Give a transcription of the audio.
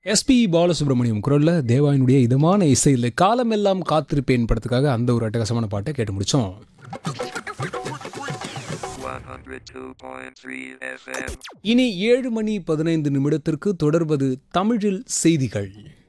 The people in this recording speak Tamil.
எஸ்பி பாலசுப்ரமணியம் குரல்ல தேவாயினுடைய இதமான இசையில் காலமெல்லாம் காத்திருப்பேன் படத்துக்காக அந்த ஒரு அட்டகாசமான பாட்டை கேட்டு முடிச்சோம். 102.3 FM. இனி 7 மணி 15 நிமிடத்திற்கு தொடர்வது தமிழில் செய்திகள்.